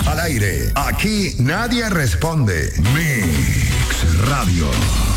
Al aire, aquí nadie responde. Mix Radio.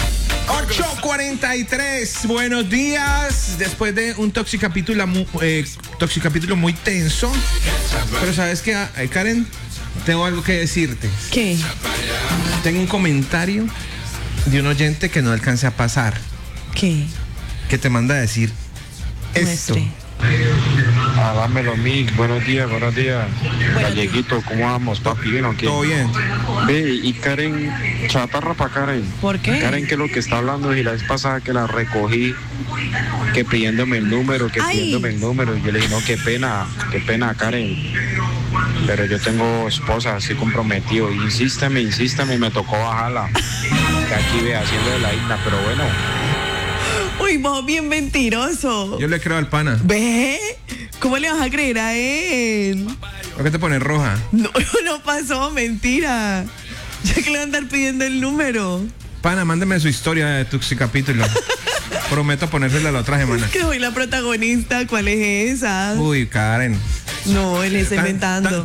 8:43, buenos días. Después de un toxicapítulo muy tenso. Pero sabes que, Karen, tengo algo que decirte. ¿Qué? Tengo un comentario de un oyente que no alcancé a pasar. ¿Qué? Que te manda a decir esto. Muestre. Dámelo, Mix. Buenos días. Galleguito, ¿cómo vamos, papi? ¿Bien o qué? Todo bien. Ve, y Karen, chatarra para Karen. ¿Por qué? Karen, que es lo que está hablando, y la vez pasada que la recogí, que pidiéndome el número, Ay. y yo le dije, no, qué pena, Karen. Pero yo tengo esposa, estoy comprometido. Insísteme, me tocó bajarla. Que aquí ve, haciendo de la isla, pero bueno. Uy, vos bien mentiroso. Yo le creo al pana. ¿Ve? ¿Cómo le vas a creer a él? ¿Por qué te pones roja? No pasó, mentira. Ya que le van a andar pidiendo el número. Pana, mándeme su historia de toxicapítulo. Prometo ponérsela la otra semana. Que soy la protagonista, ¿cuál es esa? Uy, Karen. No, él está inventando.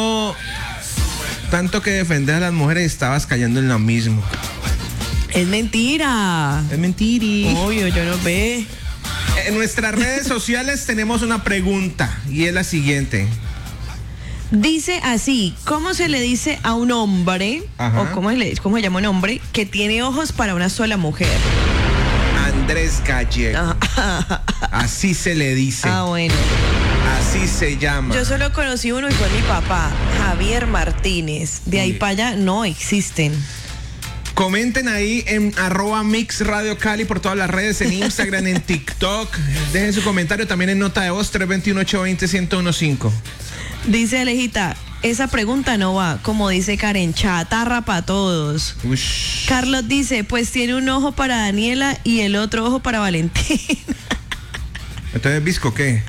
Tanto que defender a las mujeres, estabas cayendo en lo mismo. Es mentira. Es mentiri. Obvio, yo no ve. En nuestras redes sociales tenemos una pregunta y es la siguiente. Dice así, ¿cómo se le dice a un hombre, Ajá. o cómo se llama un hombre, que tiene ojos para una sola mujer? Andrés Gallego. Así se le dice. Ah, bueno. Así se llama. Yo solo conocí uno y fue mi papá, Javier Martínez. De ahí Uy. para allá no existen. Comenten ahí en @Mix Radio Cali por todas las redes, en Instagram, en TikTok. Dejen su comentario también en nota de voz 321-820-1015. Dice Alejita, esa pregunta no va, como dice Karen, chatarra para todos. Ush. Carlos dice, pues tiene un ojo para Daniela y el otro ojo para Valentina. Entonces, ¿Visco qué?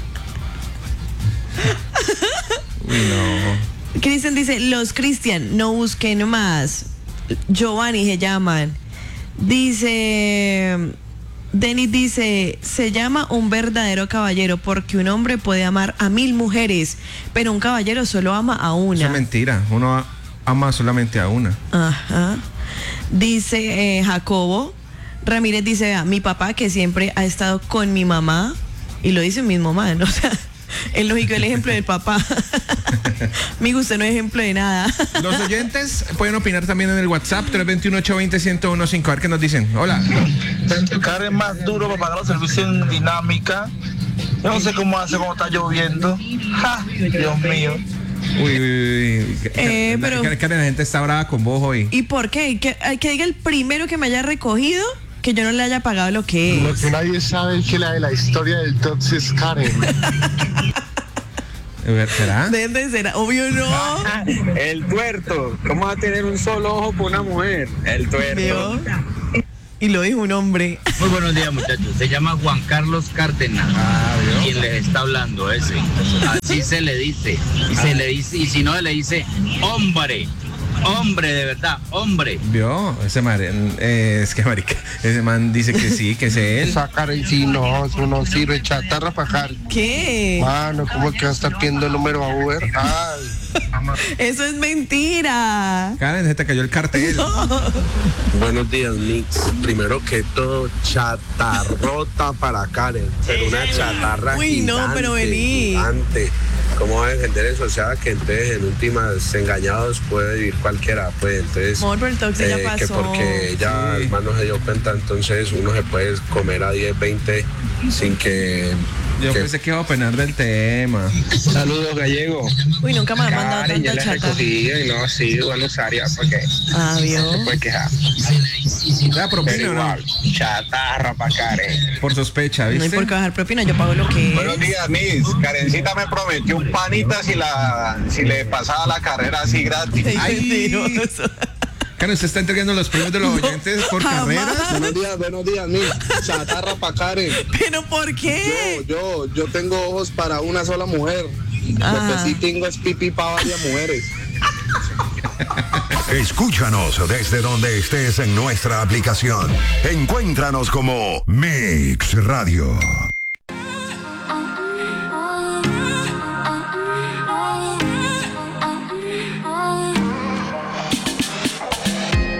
Uy, no. Cristian dice, los Cristian, no busquen más. Giovanni se llaman. Dice, Denis dice, se llama un verdadero caballero porque un hombre puede amar a 1000 mujeres, pero un caballero solo ama a Eso es una. mentira. Uno ama solamente a una. Ajá. Dice Jacobo Ramírez, dice, vea, mi papá que siempre ha estado con mi mamá, y lo dice mi mamá, ¿no? O sea, es lógico el ejemplo del papá. Mi usted no es ejemplo de nada. Los oyentes pueden opinar también en el WhatsApp 321-820-1015. A ver qué nos dicen. Hola. Karen más duro para pagar los servicios en dinámica. Yo no sé cómo hace cuando está lloviendo. ¡Ja! Dios mío. Uy. Pero- Karen, la gente está brava con vos hoy. ¿Y por qué? Que diga el primero que me haya recogido que yo no le haya pagado lo que Lo es. que nadie sabe es que la historia del Tox es Karen. ¿Será? ¿De ser? Obvio no. El tuerto. ¿Cómo va a tener un solo ojo por una mujer? El ¿Vio? Y lo dijo un hombre. Muy buenos días, muchachos. Se llama Juan Carlos Cárdenas. Quien les está hablando, ese. Así se le dice. Y si no, le dice hombre. Hombre, de verdad, hombre. ¿Vio? Ese man, es que marica, ese man dice que sí, que es él. Esa Karen sí, no, eso no sirve. Chatarra para Karen. ¿Qué? Mano, ¿cómo que va a estar pidiendo el número a Uber? Ay. Eso es mentira. Karen, se te cayó el cartel. Buenos días, Mix. Primero que todo, chatarrota para Karen. Pero una chatarra Uy, no, gigante, pero vení. gigante. ¿Cómo va a defender eso? O sea, que entonces en últimas engañados puede vivir cualquiera. Pues entonces, Amor, pero el toxi ya pasó. que porque ella Sí. hermano se dio cuenta, entonces uno se puede comer a 10, 20 sin que... Yo pensé que iba a opinar del tema. Saludos, Gallego. Uy, nunca me han mandado Karen, ya tanta le chata. recogí y no, sí, igual usaría porque Ah, ¿vio? se puede quejar. ¿Da propina Pero o no? igual, chatarra para Karen. Por sospecha, No hay ¿viste? por qué bajar propina, yo pago lo que Buenos es. días, Miss. Karencita me prometió un panita si le pasaba la carrera así gratis. Ay. Mentiroso. Karen, ¿usted está entregando los premios de los oyentes por jamás. carreras? Buenos días, Mix. Chatarra para Karen. ¿Pero por qué? Yo tengo ojos para una sola mujer. Ajá. Lo que sí tengo es pipí para varias mujeres. Escúchanos desde donde estés en nuestra aplicación. Encuéntranos como Mix Radio.